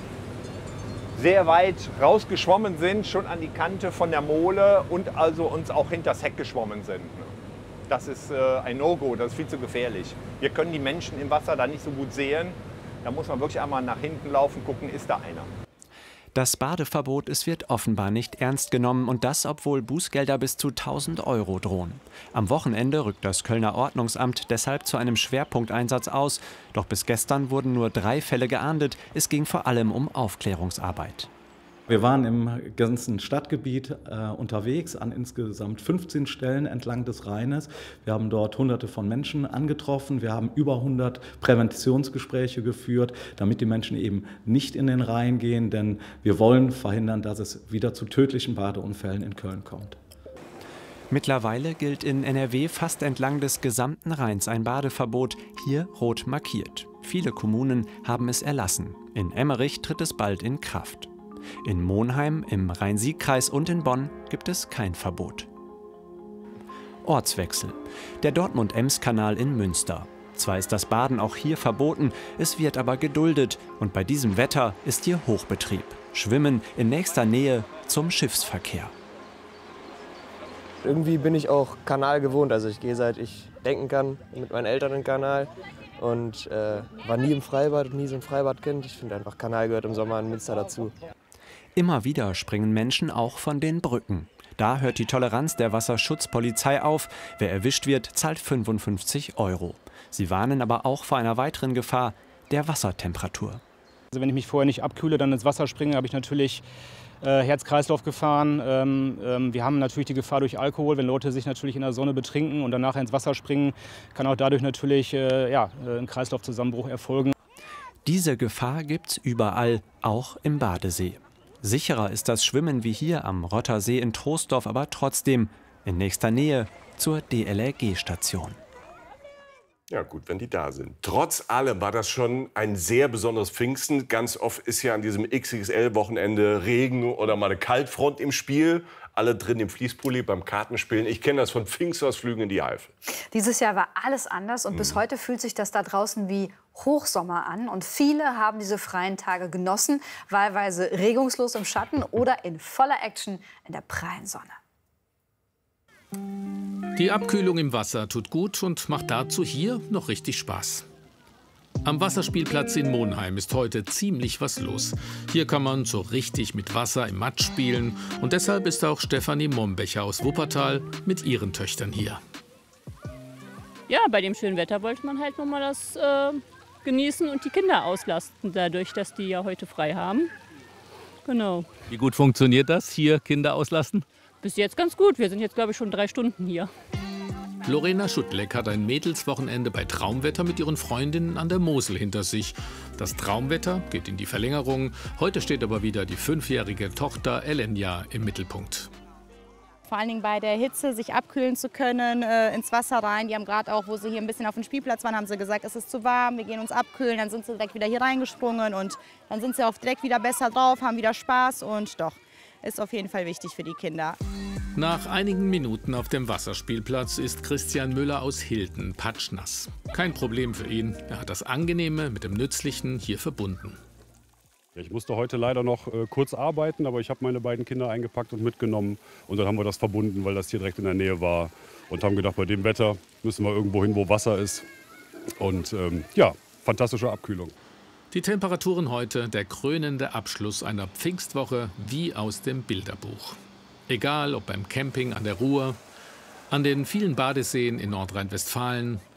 sehr weit rausgeschwommen sind, schon an die Kante von der Mole und also uns auch hinters Heck geschwommen sind. Das ist ein No-Go, das ist viel zu gefährlich. Wir können die Menschen im Wasser da nicht so gut sehen. Da muss man wirklich einmal nach hinten laufen, gucken, ist da einer. Das Badeverbot, es wird offenbar nicht ernst genommen und das, obwohl Bußgelder bis zu 1.000 € drohen. Am Wochenende rückt das Kölner Ordnungsamt deshalb zu einem Schwerpunkteinsatz aus. Doch bis gestern wurden nur 3 Fälle geahndet. Es ging vor allem um Aufklärungsarbeit. Wir waren im ganzen Stadtgebiet unterwegs an insgesamt 15 Stellen entlang des Rheines. Wir haben dort Hunderte von Menschen angetroffen. Wir haben über 100 Präventionsgespräche geführt, damit die Menschen eben nicht in den Rhein gehen. Denn wir wollen verhindern, dass es wieder zu tödlichen Badeunfällen in Köln kommt. Mittlerweile gilt in NRW fast entlang des gesamten Rheins ein Badeverbot, hier rot markiert. Viele Kommunen haben es erlassen. In Emmerich tritt es bald in Kraft. In Monheim, im Rhein-Sieg-Kreis und in Bonn gibt es kein Verbot. Ortswechsel. Der Dortmund-Ems-Kanal in Münster. Zwar ist das Baden auch hier verboten, es wird aber geduldet. Und bei diesem Wetter ist hier Hochbetrieb. Schwimmen in nächster Nähe zum Schiffsverkehr. Irgendwie bin ich auch Kanal gewohnt. Also ich gehe, seit ich denken kann, mit meinen Eltern in den Kanal. Und war nie im Freibad, nie so ein Freibadkind. Ich finde einfach, Kanal gehört im Sommer in Münster dazu. Immer wieder springen Menschen auch von den Brücken. Da hört die Toleranz der Wasserschutzpolizei auf. Wer erwischt wird, zahlt 55 €. Sie warnen aber auch vor einer weiteren Gefahr, der Wassertemperatur. Also wenn ich mich vorher nicht abkühle, dann ins Wasser springe, habe ich natürlich Herz-Kreislauf-Gefahren. Wir haben natürlich die Gefahr durch Alkohol, wenn Leute sich natürlich in der Sonne betrinken und danach ins Wasser springen, kann auch dadurch natürlich ein Kreislaufzusammenbruch erfolgen. Diese Gefahr gibt's überall, auch im Badesee. Sicherer ist das Schwimmen wie hier am Rottersee in Troisdorf, aber trotzdem in nächster Nähe zur DLRG-Station. Ja gut, wenn die da sind. Trotz allem war das schon ein sehr besonderes Pfingsten. Ganz oft ist ja an diesem XXL-Wochenende Regen oder mal eine Kaltfront im Spiel. Alle drin im Fließpulli beim Kartenspielen. Ich kenne das von Pfingstausflügen in die Eifel. Dieses Jahr war alles anders und bis heute fühlt sich das da draußen wie Hochsommer an. Und viele haben diese freien Tage genossen, wahlweise regungslos im Schatten oder in voller Action in der prallen Sonne. Die Abkühlung im Wasser tut gut und macht dazu hier noch richtig Spaß. Am Wasserspielplatz in Monheim ist heute ziemlich was los. Hier kann man so richtig mit Wasser im Matsch spielen. Und deshalb ist auch Stefanie Mombecher aus Wuppertal mit ihren Töchtern hier. Ja, bei dem schönen Wetter wollte man halt nochmal das genießen und die Kinder auslasten, dadurch, dass die ja heute frei haben. Genau. Wie gut funktioniert das, hier Kinder auslasten? Bis jetzt ganz gut. Wir sind jetzt, glaube ich, schon 3 Stunden hier. Lorena Schutleck hat ein Mädelswochenende bei Traumwetter mit ihren Freundinnen an der Mosel hinter sich. Das Traumwetter geht in die Verlängerung. Heute steht aber wieder die 5-jährige Tochter Elenia im Mittelpunkt. Vor allen Dingen bei der Hitze, sich abkühlen zu können, ins Wasser rein. Die haben gerade auch, wo sie hier ein bisschen auf dem Spielplatz waren, haben sie gesagt, es ist zu warm, wir gehen uns abkühlen. Dann sind sie direkt wieder hier reingesprungen und dann sind sie auch direkt wieder besser drauf, haben wieder Spaß und doch, ist auf jeden Fall wichtig für die Kinder. Nach einigen Minuten auf dem Wasserspielplatz ist Christian Müller aus Hilden patschnass. Kein Problem für ihn. Er hat das Angenehme mit dem Nützlichen hier verbunden. Ich musste heute leider noch kurz arbeiten, aber ich habe meine beiden Kinder eingepackt und mitgenommen. Und dann haben wir das verbunden, weil das hier direkt in der Nähe war. Und haben gedacht, bei dem Wetter müssen wir irgendwo hin, wo Wasser ist. Und ja, fantastische Abkühlung. Die Temperaturen heute, der krönende Abschluss einer Pfingstwoche wie aus dem Bilderbuch. Egal ob beim Camping an der Ruhr, an den vielen Badeseen in Nordrhein-Westfalen,